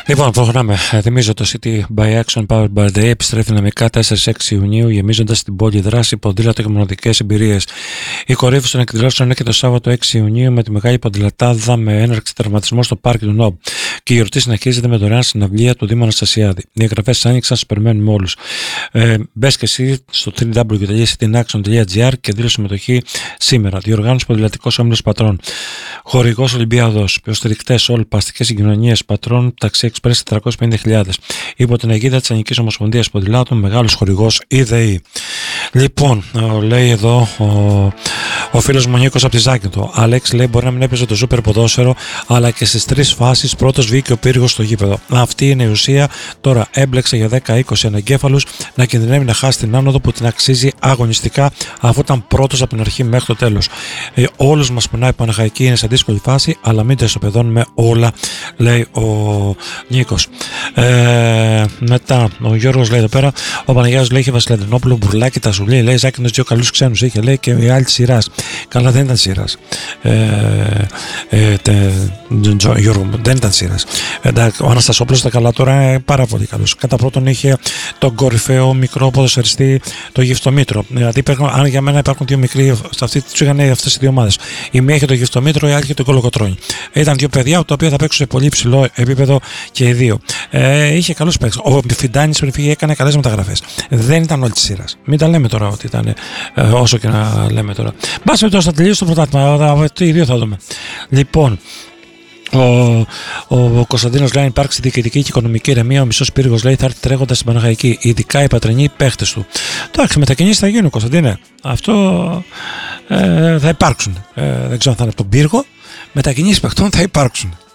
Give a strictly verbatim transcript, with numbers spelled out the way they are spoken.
Λοιπόν, προχωράμε. Θυμίζω το City by Action Powered by the επιστρέφει δυναμικά τέσσερις έξι Ιουνίου, γεμίζοντας την πόλη δράση, ποδήλατο και μοναδικές εμπειρίες. Η κορύφωση των εκδηλώσεων είναι και το Σάββατο έξι Ιουνίου με τη μεγάλη ποδηλατάδα με έναρξη τερματισμό στο πάρκι του Νόμπ. Και η γιορτή συνεχίζεται με δωρεάν συναυλία του Δήμου Αναστασιάδη. Οι εγγραφές άνοιξαν, σας περιμένουμε όλους. Ε, μπες και εσύ στο double-u double-u double-u τελεία city action τελεία gr και δήλωσε συμμετοχή σήμερα. Διοργάνωση Ποδηλατικός Όμιλος Πατρών. Χορηγός Ολυμπιάδος. Υποστηρικτές όλες παστικές συγκοινωνίες Πατρών, Ταξί Express τετρακόσιες πενήντα χιλιάδες. Υπό την αιγίδα της Ελληνικής Ομοσπονδίας Ποδηλάτων, μεγάλος χορηγός η ΔΕΗ. Λοιπόν, λέει εδώ ο, ο φίλος μου Νίκος από τη Ζάκυνθο. Άλεξ, λέει, μπορεί να μην έπαιζε το σούπερ ποδόσφαιρο, αλλά και στις τρεις φάσεις πρώτος βγήκε ο πύργος στο γήπεδο. Αυτή είναι η ουσία. Τώρα έμπλεξε για δέκα είκοσι ανεγκέφαλους να κινδυνεύει να χάσει την άνοδο που την αξίζει αγωνιστικά, αφού ήταν πρώτος από την αρχή μέχρι το τέλος. Ε, όλους μας πονάει η Παναχαϊκή, είναι σε δύσκολη φάση, αλλά μην τα ισοπεδώνουμε όλα, λέει ο Νίκος. Ε, μετά ο Γιώργος λέει εδώ πέρα, ο Παναγιώτης λέει είχε Βασιλεντινόπουλο, Μπουρλάκη, Τασουλή, λέει Ζάκυνθος δύο καλούς ξένους είχε, λέει, και η άλλη της σειράς. Καλά, δεν ήταν σειράς. Ε, ε, τε, Γιώργο, δεν ήταν σειράς. Ε, ο Αναστασόπουλος ήταν καλά, τώρα είναι πάρα πολύ καλός. Κατά πρώτον είχε τον κορυφαίο μικρό ποδοσφαιριστή, το Γυφτομήτρο. Δηλαδή, αν για μένα υπάρχουν δύο μικροί, του είχαν αυτές οι δύο ομάδες. Η μία είχε το Γυφτομήτρο, η άλλη είχε τον Κολοκοτρώνη. Ήταν δύο παιδιά τα οποία θα παίξουν σε πολύ υψηλό επίπεδο και οι δύο. Ε, είχε καλούς παίκτες. Ο Φιντάνης πριν φύγει έκανε καλές μεταγραφές. Δεν ήταν όλη τη σειρά. Μην τα λέμε τώρα ότι ήταν ε, όσο και να λέμε τώρα. Μπάσε τώρα, θα τελειώσει το πρωτάθλημα. Τι δύο θα δούμε. Λοιπόν. Ο, ο Κωνσταντίνος λέει: υπάρξει διοικητική και οικονομική ηρεμία. Ο μισός πύργος λέει θα έρθει τρέχοντας στην Παναχαϊκή, ειδικά οι πατρινοί παίχτες του. Εντάξει, μετακινήσεις θα γίνουν, Κωνσταντίνε. Αυτό ε, θα υπάρξουν. Ε, δεν ξέρω αν θα είναι από τον πύργο. Μετακινήσεις παιχτών θα υπάρξουν.